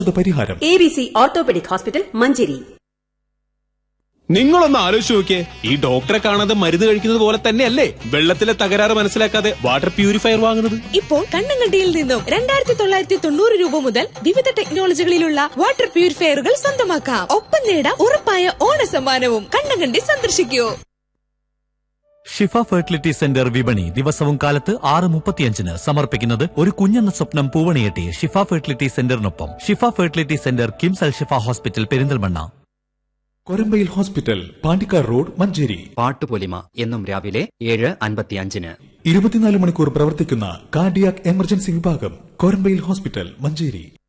പരിഹാരം. ABC orthopaedic hospital, Manjeri. നിങ്ങളൊന്ന് ആലോചിച്ച് നോക്കിയേ, ഈ ഡോക്ടറെ കാണാതെ മരുന്ന് കഴിക്കുന്നത് പോലെ തന്നെയല്ലേ വെള്ളത്തിലെ തകരാറ് മനസ്സിലാക്കാതെ വാട്ടർ പ്യൂരിഫയർ വാങ്ങുന്നത്? ഇപ്പോൾ കണ്ണങ്കണ്ടിയിൽ നിന്നും 2990 രൂപ മുതൽ വിവിധ ടെക്നോളജികളിലുള്ള വാട്ടർ പ്യൂരിഫയറുകൾ സ്വന്തമാക്കാം. ഒപ്പം നേടാം ഉറപ്പായ ഓണ സമ്മാനവും. കണ്ണങ്കണ്ടി സന്ദർശിക്കൂ. ഷിഫ ഫെർട്ടിലിറ്റി സെന്റർ വിപണി ദിവസവും കാലത്ത് 6:35 സമർപ്പിക്കുന്നത് ഒരു കുഞ്ഞെന്ന സ്വപ്നം പൂവണിയെട്ടി ഷിഫ ഫെർട്ടിലിറ്റി സെന്ററിനൊപ്പം. ഷിഫ ഫെർട്ടിലിറ്റി സെന്റർ, കിംസ് അൽ ഷിഫ hospital, Perinthalmanna. Korambayil hospital, Pandikkad road, Manjeri. Pattupolima എന്നും രാവിലെ 7:55. 24 മണിക്കൂർ പ്രവർത്തിക്കുന്ന കാർഡിയാക് എമർജൻസി വിഭാഗം, കൊരമ്പയിൽ ഹോസ്പിറ്റൽ, മഞ്ചേരി.